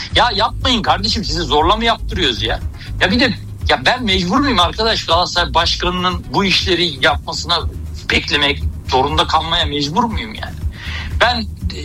Ya yapmayın kardeşim, sizi zorla mı yaptırıyoruz ya? Ya bir de ya ben mecbur muyum arkadaş Galatasaray Başkanı'nın bu işleri yapmasına beklemek zorunda kalmaya mecbur muyum yani? Ben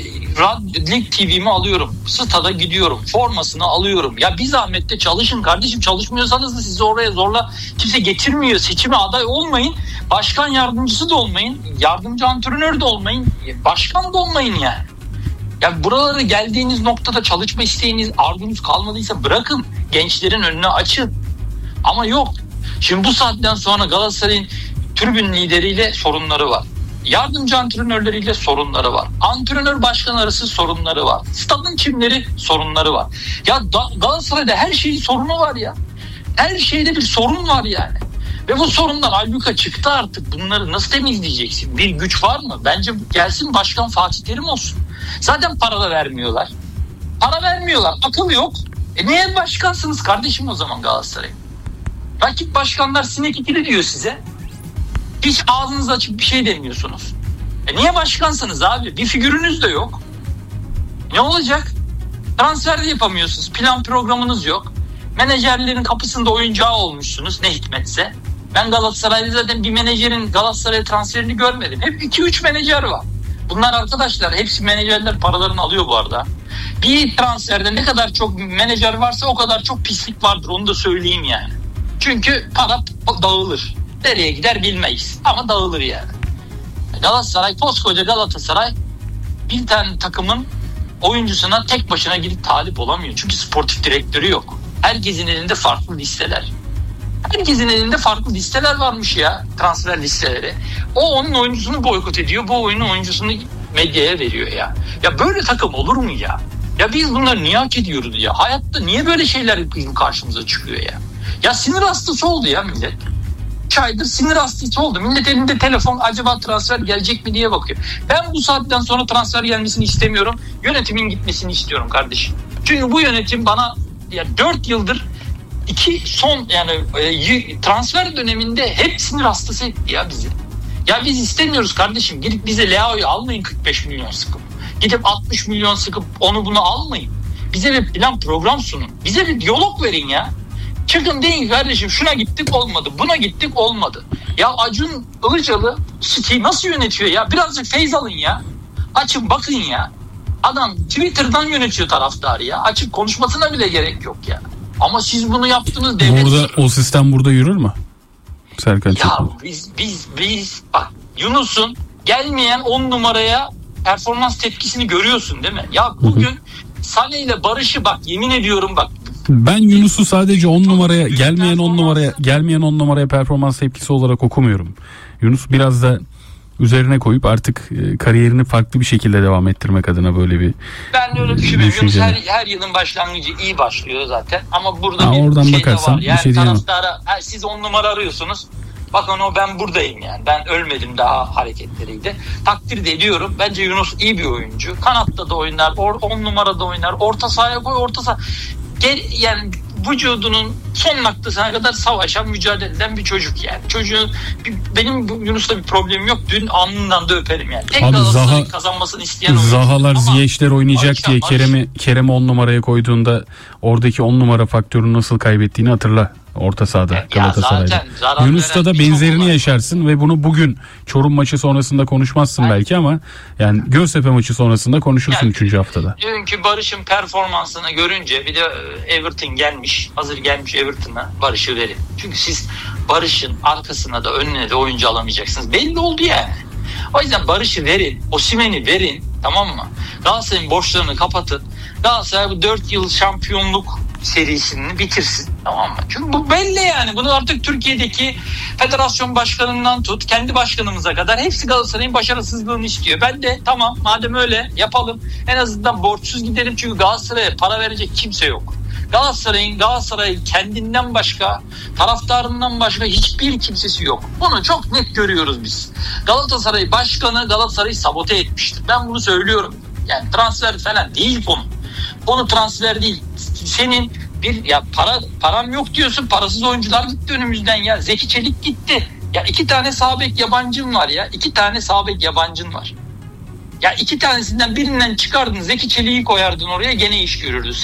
Lig TV'mi alıyorum, stada gidiyorum, formasını alıyorum. Ya bir zahmet de çalışın kardeşim, çalışmıyorsanız da sizi oraya zorla kimse getirmiyor. Seçime aday olmayın, başkan yardımcısı da olmayın, yardımcı antrenör de olmayın, başkan da olmayın yani. Ya buralara geldiğiniz noktada çalışma isteğiniz, arzunuz kalmadıysa bırakın, gençlerin önüne açın. Ama yok. Şimdi bu saatten sonra Galatasaray'ın tribün lideriyle sorunları var. Yardımcı antrenörleriyle sorunları var. Antrenör başkan arası sorunları var. Stadın çimleri sorunları var. Ya Galatasaray'da her şeyin sorunu var ya. Her şeyde bir sorun var yani. Ve bu sorunlar ayyuka çıktı artık. Bunları nasıl temizleyeceksin? Bir güç var mı? Bence gelsin başkan Fatih Terim olsun. Zaten para da vermiyorlar. Para vermiyorlar. Akıl yok. Niye başkansınız kardeşim o zaman Galatasaray? Rakip başkanlar sinek ikili diyor size. Hiç ağzınızı açıp bir şey demiyorsunuz. Niye başkansınız abi? Bir figürünüz de yok. Ne olacak? Transfer de yapamıyorsunuz. Plan programınız yok. Menajerlerin kapısında oyuncağı olmuşsunuz ne hikmetse. Ben Galatasaray'da zaten bir menajerin Galatasaray transferini görmedim. Hep 2-3 menajer var. Bunlar arkadaşlar hepsi menajerler paralarını alıyor bu arada. Bir transferde ne kadar çok menajer varsa o kadar çok pislik vardır, onu da söyleyeyim yani. Çünkü para dağılır. Nereye gider bilmeyiz ama dağılır yani. Galatasaray, koskoca Galatasaray bir tane takımın oyuncusuna tek başına gidip talip olamıyor. Çünkü sportif direktörü yok. Herkesin elinde farklı listeler. Herkesin elinde farklı listeler varmış ya, transfer listeleri. O onun oyuncusunu boykot ediyor, bu oyunun oyuncusunu medyaya veriyor ya. Ya böyle takım olur mu ya? Ya biz bunları niye hak ediyoruz ya? Hayatta niye böyle şeyler bizim karşımıza çıkıyor ya? Ya sinir hastası oldu ya millet. 3 aydır sinir hastası oldu. Millet elinde telefon, acaba transfer gelecek mi diye bakıyor. Ben bu saatten sonra transfer gelmesini istemiyorum. Yönetimin gitmesini istiyorum kardeşim. Çünkü bu yönetim bana ya 4 yıldır transfer döneminde hep sinir hastası etti ya bizi. Ya biz istemiyoruz kardeşim. Gidip bize Leao'yu almayın 45 milyon sıkıp. Gidip 60 milyon sıkıp onu bunu almayın. Bize bir plan program sunun. Bize bir diyalog verin ya. Çıkın deyin kardeşim, şuna gittik olmadı, buna gittik olmadı. Ya Acun Ilıcalı City'yi nasıl yönetiyor ya? Birazcık feyz alın ya. Açın bakın ya. Adam Twitter'dan yönetiyor taraftarı ya. Açık konuşmasına bile gerek yok ya. Ama siz bunu yaptınız devlet. Burada o sistem burada yürür mü? Serkan ya Çetin. biz bak, Yunus'un gelmeyen 10 numaraya performans tepkisini görüyorsun değil mi? Ya bugün Sané ile Barış'ı bak, yemin ediyorum bak. Ben Yunus'u sadece 10 numaraya gelmeyen 10 numaraya performans tepkisi olarak okumuyorum. Yunus biraz da üzerine koyup artık kariyerini farklı bir şekilde devam ettirmek adına böyle bir ben de öyle düşünüyorum. Yunus her yılın başlangıcı iyi başlıyor zaten. Ama burada oradan bir şey de bakarsan var. Yani şey taraftara siz 10 numara arıyorsunuz. Bakın o ben buradayım yani. Ben ölmedim daha hareketleriydi. Takdir de ediyorum. Bence Yunus iyi bir oyuncu. Kanatta da oynar. 10 numarada oynar. Orta sahaya koy, orta saha. Yani vücudunun son noktasına kadar savaşan, mücadele eden bir çocuk yani. Benim Yunus'ta bir problemim yok. Dün alnından da öperim yani. Tek Galatasaray'ın kazanmasını isteyen oyuncu. Zahalar, Ziyech'ler oynayacak diye Kerem'i 10 numaraya koyduğunda oradaki 10 numara faktörünü nasıl kaybettiğini hatırla. Orta sahada Galatasaray'da. Yunus'ta da benzerini yaşarsın ve bunu bugün Çorum maçı sonrasında konuşmazsın belki ama yani Göztepe maçı sonrasında konuşursun 3. haftada. Dünkü Barış'ın performansını görünce, bir de Everton gelmiş, hazır gelmiş Everton'a, Barış'ı verin. Çünkü siz Barış'ın arkasına da önüne de oyuncu alamayacaksınız. Belli oldu yani. O yüzden Barış'ı verin, Osimhen'i verin, tamam mı? Galatasaray'ın borçlarını kapatın. Galatasaray bu 4 yıl şampiyonluk serisini bitirsin, tamam mı? Çünkü bu belli yani. Bunu artık Türkiye'deki federasyon başkanından tut, kendi başkanımıza kadar hepsi Galatasaray'ın başarısızlığını istiyor. Ben de tamam, madem öyle yapalım. En azından borçsuz gidelim, çünkü Galatasaray'a para verecek kimse yok. Galatasaray kendinden başka, taraftarından başka hiçbir kimsesi yok. Bunu çok net görüyoruz biz. Galatasaray başkanı Galatasaray'ı sabote etmiştir. Ben bunu söylüyorum. Yani transfer falan değil konu. Konu transfer değil. Senin param yok diyorsun. Parasız oyuncular gitti önümüzden ya. Zeki Çelik gitti. Ya 2 tane sağ bek yabancın var ya. 2 tane sağ bek yabancın var. Ya 2 tanesinden birinden çıkardın, Zeki Çelik'i koyardın oraya, gene iş görürdü.